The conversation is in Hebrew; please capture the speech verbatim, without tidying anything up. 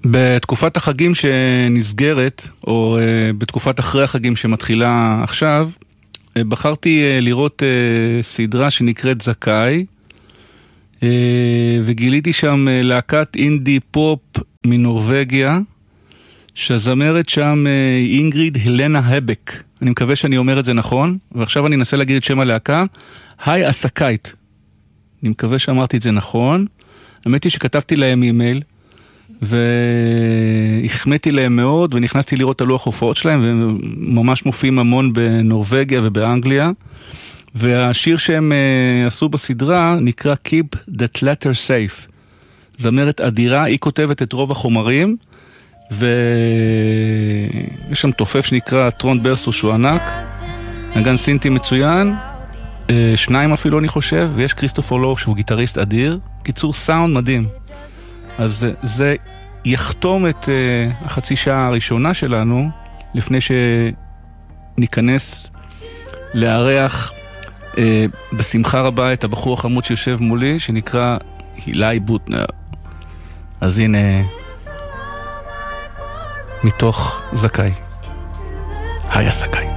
בתקופת החגים שנסגרת, או בתקופת אחרי החגים שמתחילה עכשיו, בחרתי לראות סדרה שנקראת זכאי, וגיליתי שם להקת אינדי פופ מנורווגיה, שהזמרת שם אינגריד הלנה הבק. אני מקווה שאני אומר את זה נכון, ועכשיו אני אנסה להגיד את שם הלהקה, היי אסקאית. אני מקווה שאמרתי את זה נכון. האמת היא שכתבתי להם אימייל, והחמאתי להם מאוד, ונכנסתי לראות את הלוח הופעות שלהם, והם ממש מופיעים המון בנורווגיה ובאנגליה, והשיר שהם uh, עשו בסדרה נקרא Keep That Letter Safe. זמרת אדירה, היא כותבת את רוב החומרים, ויש שם תופף שנקרא טרון ברסו שהוא ענק, נגן סינטי מצוין, uh, שניים אפילו אני חושב, ויש כריסטופר לור שהוא גיטריסט אדיר, קיצור סאונד מדהים. אז זה יחתום את uh, החצי שעה הראשונה שלנו, לפני שניכנס לארח uh, בשמחה רבה את הבחור החמוד שיושב מולי, שנקרא הילי בוטנר. אז הנה, מתוך זכאי. היי זכאי.